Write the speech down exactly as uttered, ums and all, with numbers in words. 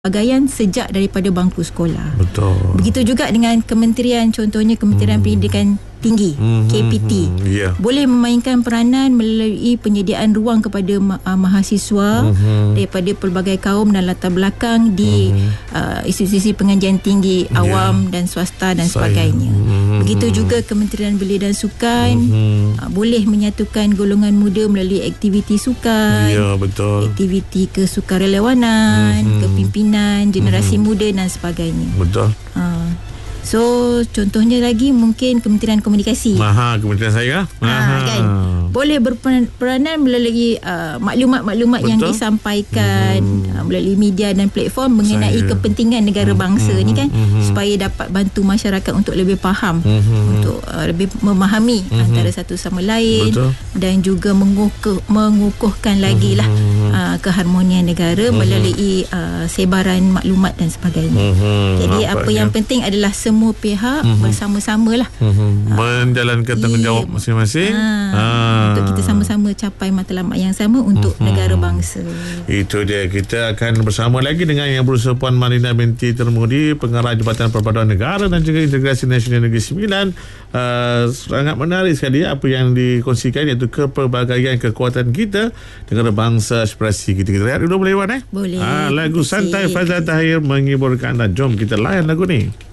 Pelbagaian sejak daripada bangku sekolah. Betul. Begitu juga dengan kementerian, contohnya Kementerian hmm. Pendidikan Tinggi, hmm. K P T. Hmm. Yeah. Boleh memainkan peranan melalui penyediaan ruang kepada ma- uh, mahasiswa hmm. daripada pelbagai kaum dan latar belakang di hmm. uh, institusi pengajian tinggi awam yeah. dan swasta dan Saya. sebagainya. Hmm. Begitu juga Kementerian Belia dan Sukan hmm. uh, boleh menyatukan golongan muda melalui aktiviti sukan. Ya, yeah, betul. Aktiviti kesukarelawanan, hmm. kepimpinan generasi hmm. muda dan sebagainya. Betul. Uh, So contohnya lagi mungkin Kementerian Komunikasi. Aha, kementerian saya. Ha, kan boleh berperanan melalui uh, maklumat-maklumat Betul. yang disampaikan hmm. uh, melalui media dan platform mengenai saya. kepentingan negara bangsa hmm. ni kan hmm. supaya dapat bantu masyarakat untuk lebih faham, hmm. untuk uh, lebih memahami hmm. antara satu sama lain. Betul. Dan juga mengukuh, mengukuhkan lagi lah hmm. uh, keharmonian negara hmm. melalui uh, sebaran maklumat dan sebagainya. Hmm. Jadi apa, apa yang ya? penting adalah semua pihak mm-hmm. bersama-sama lah mm-hmm. menjalankan tanggungjawab yeah. masing-masing ha, ha. untuk kita sama-sama capai matlamat yang sama untuk mm-hmm. negara bangsa. Itu dia. Kita akan bersama lagi dengan Yang Berusaha Puan Malina binti Termudi, Pengarah Jabatan Perpaduan Negara dan juga Integrasi Nasional Negeri Sembilan. Uh, sangat menarik sekali apa yang dikongsikan, iaitu kepelbagaian kekuatan kita, negara bangsa, aspirasi kita. Kita lihat dulu boleh Wan eh? Boleh. Ha, lagu Santai Fazal Tahir menghiburkan anda. Jom kita layan lagu ni.